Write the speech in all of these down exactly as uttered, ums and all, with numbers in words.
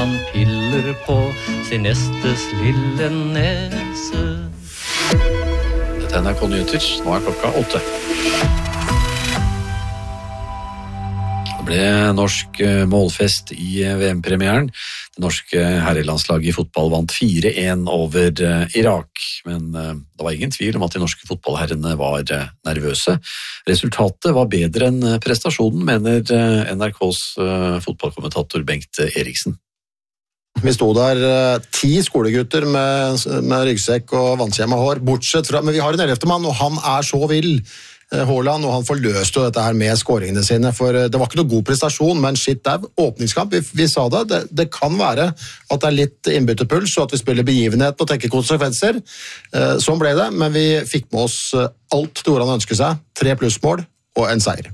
han piller på sin nestes lille nese. Dette er N R K Nyheter, nå er klokka åtte. Det ble norsk målfest i V M-premieren. Det norske herrelandslaget i fotball vant fire en over Irak, men det var ingen tvil om at de norske fotballherrene var nervøse. Resultatet var bedre enn prestasjonen, mener N R K's fotballkommentator Bengt Eriksen. Vi sto der ti skolegutter med, med ryggsekk og vannskjemma hår, bortsett fra, men vi har en ellevte mann, og han er så vill. Haaland, og han forløste jo dette her med skåringene sine, for det var ikke noe god prestasjon, men shit, det er åpningskamp, vi, vi sa det, det, det kan være at det er litt innbyttepuls, og at vi spiller begivenhet og tenker konsekvenser. Sånn ble det, men vi fikk med oss alt det han ønsket seg, tre plussmål og en seier.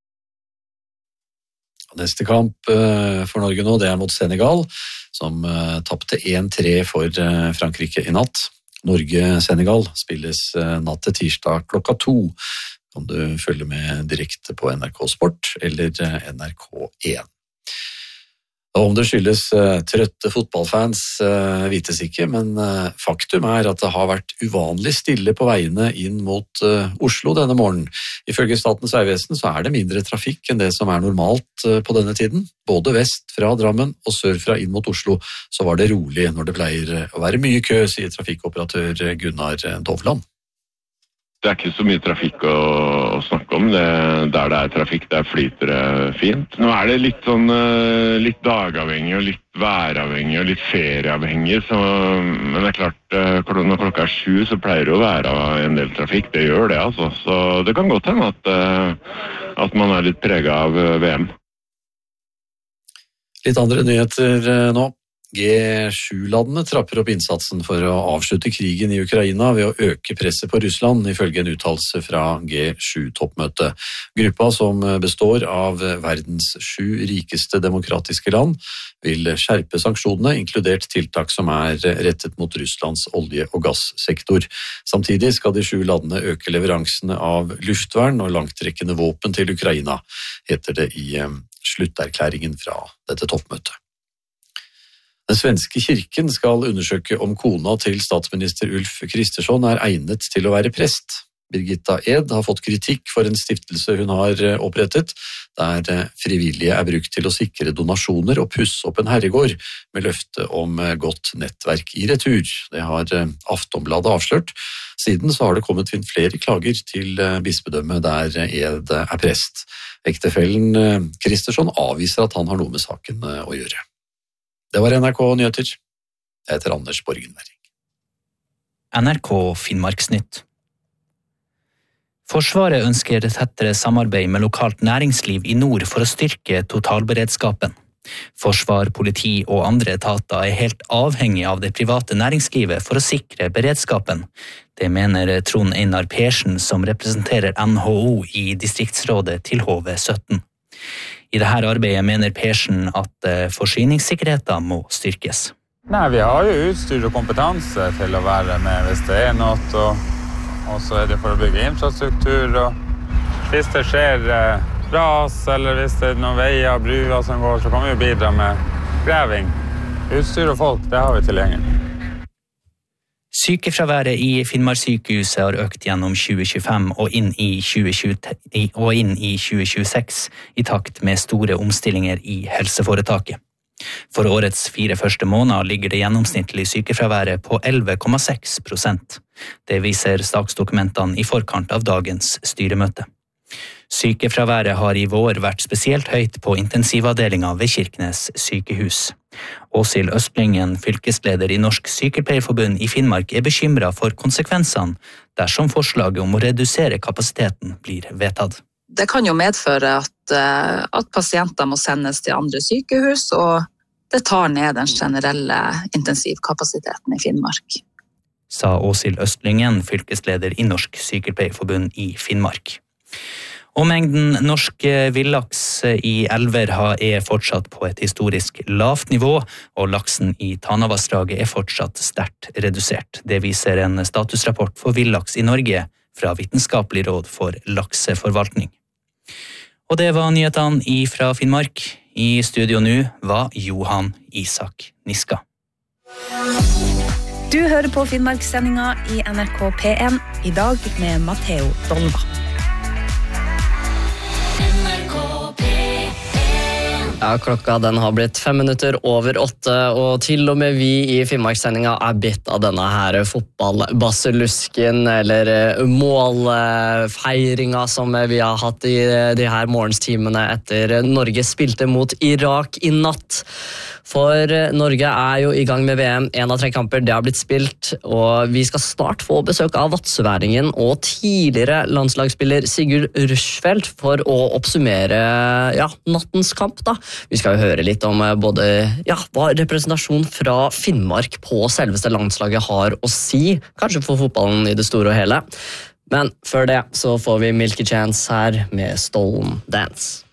Neste kamp for Norge nå, det er mot Senegal, som tappte en tre for Frankrike i natt. Norge-Senegal spilles natt til tirsdag klokka to. Kan du følge med direkte på N R K Sport eller N R K én. Om det skyldes trøtte fotballfans vites ikke, men faktum er at det har vært uvanlig stille på veiene inn mot Oslo denne morgenen. Ifølge Statens vegvesen så er det mindre trafikk enn det som er normalt på denne tiden. Både vest fra Drammen og sør fra inn mot Oslo så var det rolig når det pleier å være mye kø, sier trafikkoperatør Gunnar Dovland. Det er ikke så mye trafikk å, å snakke om. Det, der det er trafikk, der flyter det fint. Nå er det litt sånn litt dagavhengig og litt væravhengig og litt ferieavhengig, så, men det er klart, når klokka er sju så pleier det å være en del trafikk. Det gjør det, altså. Så det kan godt hende at, at man er litt preget av V M. Litt andre nyheter nå. G sju-landene trapper opp innsatsen for å avslutte krigen i Ukraina ved å øke presset på Russland, ifølge en uttalelse fra G sju-toppmøtet. Gruppa, som består av verdens sju rikeste demokratiske land, vil skjerpe sanksjonene, inkludert tiltak som er rettet mot Russlands olje- og gassektor. Samtidig skal de sju landene øke leveransene av luftvern og langtrekkende våpen til Ukraina, heter det i slutterklæringen fra dette toppmøtet. Den svenske kirken skal undersøke om kona til statsminister Ulf Kristersson er egnet til å være prest. Birgitta Ed har fått kritikk for en stiftelse hun har opprettet, der frivillige er brukt til å sikre donasjoner og pusse opp en herregård, med løfte om godt nettverk i retur. Det har Aftonbladet avslørt. Siden så har det kommet inn flere klager til bispedømmet der Ed er prest. Ektefellen Kristersson avviser at han har noe med saken å gjøre. Det var N R K Nyheter. Jeg heter Anders Borgenberg. N R K Finnmarksnytt. Forsvaret ønsker tettere samarbeid med lokalt næringsliv i nord for å styrke totalberedskapen. Forsvar, politi og andre etater er helt avhengig av det private næringslivet for å sikre beredskapen. Det mener Trond Einar Persen, som representerer N H O i distriktsrådet til H V sytten. I dette arbeidet mener Persen at forsyningssikkerheten må styrkes. Nei, vi har jo utstyr og kompetanse til å være med hvis det er noe, og, og så er det for å bygge infrastruktur. Og hvis det skjer ras, eller hvis det er noen veier og bruer som går, så kan vi jo bidra med greving. Utstyr og folk, det har vi tilgjengelig. Sykefraværet i Finnmarkssykehuset har økt gjennom tjue tjuefem og inn i tjue tjue og inn i tjue tjueseks i takt med store omstillinger i helseforetaket. For årets fire første måneder ligger det gjennomsnittlig sykefraværet på elleve komma seks prosent. Det viser saksdokumentene i forkant av dagens styremøte. Sykefraværet har i vår vært spesielt høyt på intensivavdelingen ved Kirkenes sykehus. Åshild Østlingen, fylkesleder i Norsk Sykepleierforbund i Finnmark, er bekymret for konsekvensene dersom forslaget om å redusere kapasiteten blir vedtatt. Det kan jo medføre at, at pasienter må sendes til andre sykehus, og det tar ned den generelle intensivkapasiteten i Finnmark. Sa Åshild Østlingen, fylkesleder i Norsk Sykepleierforbund i Finnmark. Og mengden norsk villaks i elver er fortsatt på et historisk lavt nivå, og laksen i Tanavassdraget er fortsatt sterkt redusert. Det viser en statusrapport for villaks i Norge fra Vitenskapelig råd for lakseforvaltning. Og det var nyhetene fra Finnmark. I studio nå var Johan Isak Niska. Du hører på Finnmarkssendinga i N R K P en, i dag med Matteo Dolva. Ja, klokka den har blitt fem minutter over åtte, og til og med vi i Finnmarkssendinga er bitt av denne her fotballbasselusken, eller målfeiringa som vi har hatt i de her morgenstimene etter Norge spilte mot Irak i natt. For Norge er jo i gang med V M, en av tre kamper, det har blitt spilt, og vi skal snart få besøk av vatsøværingen og tidligere landslagsspiller Sigurd Rushfeldt for å oppsummere ja, nattens kamp da. Vi skal jo høre litt om både ja, hva representasjon fra Finnmark på selveste landslaget har å si, kanskje for fotballen i det store og hele. Men før det så får vi Milky Chance her med Stolen Dance.